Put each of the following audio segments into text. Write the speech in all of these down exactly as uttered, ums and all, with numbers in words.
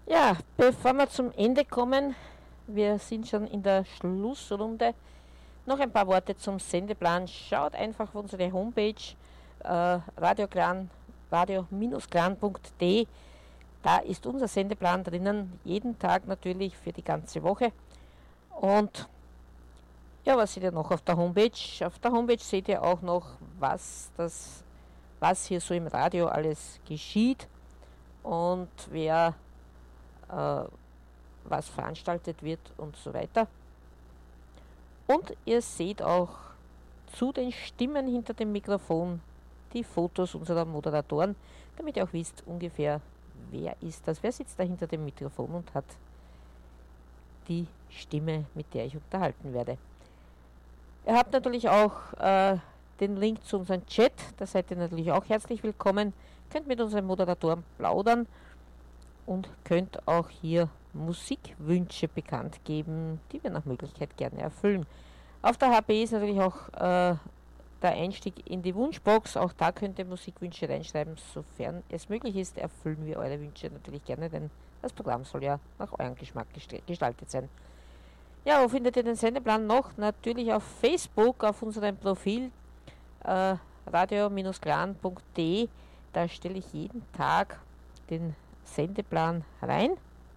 Ja, bevor wir zum Ende kommen, wir sind schon in der Schlussrunde. Noch ein paar Worte zum Sendeplan. Schaut einfach auf unsere Homepage äh, radiogran, radio-glan punkt de. Da ist unser Sendeplan drinnen, jeden Tag natürlich für die ganze Woche. Und ja, was seht ihr noch auf der Homepage? Auf der Homepage seht ihr auch noch, was, das, was hier so im Radio alles geschieht und wer äh, was veranstaltet wird und so weiter. Und ihr seht auch zu den Stimmen hinter dem Mikrofon die Fotos unserer Moderatoren, damit ihr auch wisst ungefähr, wer ist das, wer sitzt da hinter dem Mikrofon und hat die Stimme, mit der ich unterhalten werde. Ihr habt natürlich auch äh, den Link zu unserem Chat, da seid ihr natürlich auch herzlich willkommen, könnt mit unseren Moderatoren plaudern und könnt auch hier Musikwünsche bekannt geben, die wir nach Möglichkeit gerne erfüllen. Auf der H P ist natürlich auch äh, der Einstieg in die Wunschbox. Auch da könnt ihr Musikwünsche reinschreiben, sofern es möglich ist. Erfüllen wir eure Wünsche natürlich gerne, denn das Programm soll ja nach eurem Geschmack gestaltet sein. Ja, wo findet ihr den Sendeplan noch? Natürlich auf Facebook, auf unserem Profil äh, radio-glan punkt de. Da stelle ich jeden Tag den Sendeplan rein.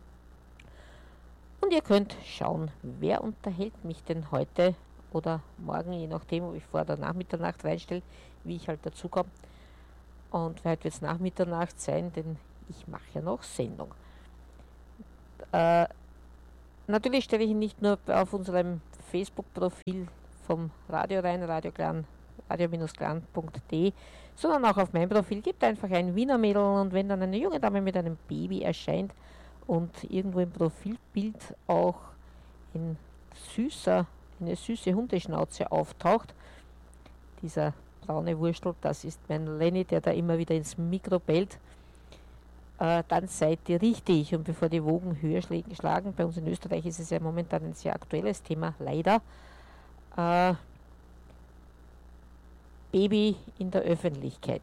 Und ihr könnt schauen, wer unterhält mich denn heute oder morgen, je nachdem, ob ich vor oder nach Mitternacht reinstelle, wie ich halt dazu komme. Und heute wird es nach Mitternacht sein, denn ich mache ja noch Sendung. Äh, natürlich stelle ich ihn nicht nur auf unserem Facebook-Profil vom Radio rein, radioglan, radio-glan punkt de, sondern auch auf meinem Profil. Gebt einfach ein Wiener Mädel und wenn dann eine junge Dame mit einem Baby erscheint und irgendwo im Profilbild auch ein süßer, eine süße Hundeschnauze auftaucht, dieser braune Wurstel, das ist mein Lenny, der da immer wieder ins Mikro bellt, äh, dann seid ihr richtig. Und bevor die Wogen höher schlagen, bei uns in Österreich ist es ja momentan ein sehr aktuelles Thema, leider, äh, Baby in der Öffentlichkeit.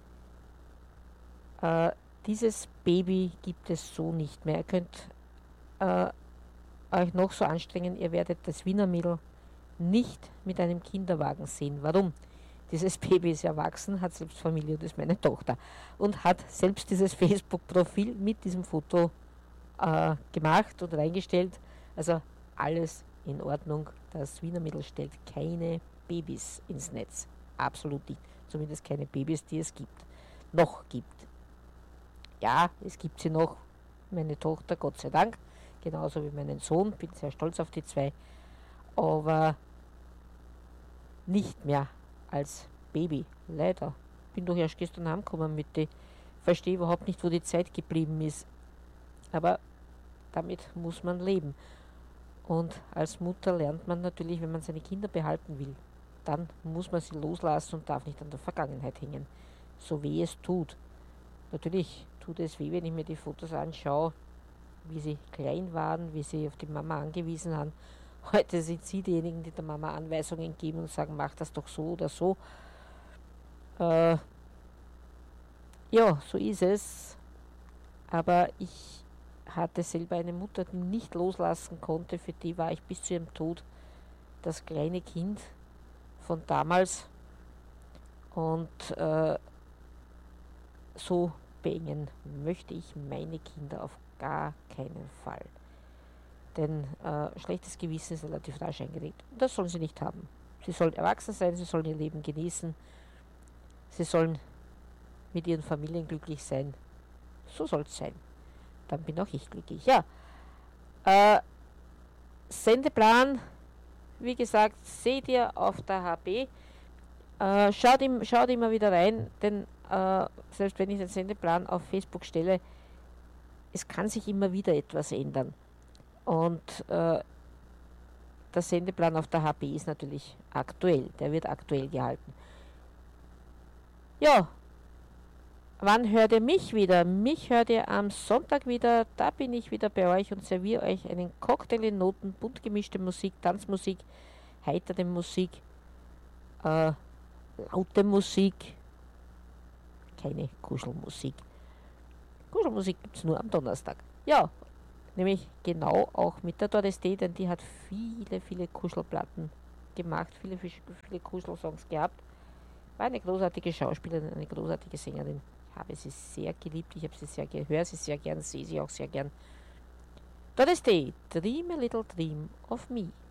Äh, dieses Baby gibt es so nicht mehr. Ihr könnt äh, euch noch so anstrengen, ihr werdet das Wiener Mädel nicht mit einem Kinderwagen sehen. Warum? Dieses Baby ist erwachsen, hat selbst Familie, das ist meine Tochter, und hat selbst dieses Facebook-Profil mit diesem Foto äh, gemacht und reingestellt. Also alles in Ordnung. Das Wiener Mädel stellt keine Babys ins Netz. Absolut nicht. Zumindest keine Babys, die es gibt. Noch gibt. Ja, es gibt sie noch. Meine Tochter, Gott sei Dank. Genauso wie meinen Sohn. Bin sehr stolz auf die zwei. Aber nicht mehr als Baby. Leider. Bin doch erst gestern heimgekommen mit die. Verstehe überhaupt nicht, wo die Zeit geblieben ist. Aber damit muss man leben. Und als Mutter lernt man natürlich, wenn man seine Kinder behalten will, dann muss man sie loslassen und darf nicht an der Vergangenheit hängen. So weh es tut. Natürlich tut es weh, wenn ich mir die Fotos anschaue, wie sie klein waren, wie sie auf die Mama angewiesen haben. Heute sind sie diejenigen, die der Mama Anweisungen geben und sagen, mach das doch so oder so. Äh, ja, so ist es. Aber ich hatte selber eine Mutter, die nicht loslassen konnte. Für die war ich bis zu ihrem Tod das kleine Kind von damals. Und äh, so beengen möchte ich meine Kinder auf gar keinen Fall. Denn äh, schlechtes Gewissen ist relativ rasch eingelegt. Und das sollen sie nicht haben. Sie sollen erwachsen sein, sie sollen ihr Leben genießen. Sie sollen mit ihren Familien glücklich sein. So soll es sein. Dann bin auch ich glücklich. Ja, äh, Sendeplan, wie gesagt, seht ihr auf der H B. Äh, schaut, im, schaut immer wieder rein, denn äh, selbst wenn ich den Sendeplan auf Facebook stelle, es kann sich immer wieder etwas ändern. Und äh, der Sendeplan auf der H B ist natürlich aktuell, der wird aktuell gehalten. Ja, wann hört ihr mich wieder? Mich hört ihr am Sonntag wieder, da bin ich wieder bei euch und serviere euch einen Cocktail in Noten, bunt gemischte Musik, Tanzmusik, heitere Musik, äh, laute Musik, keine Kuschelmusik. Kuschelmusik gibt es nur am Donnerstag. Ja, nämlich genau auch mit der Doris Day, denn die hat viele, viele Kuschelplatten gemacht, viele, viele Kuschelsongs gehabt. War eine großartige Schauspielerin, eine großartige Sängerin. Ich habe sie sehr geliebt, ich habe sie sehr gern, höre sie sehr gern, sehe sie auch sehr gern. Doris Day, Dream a Little Dream of Me.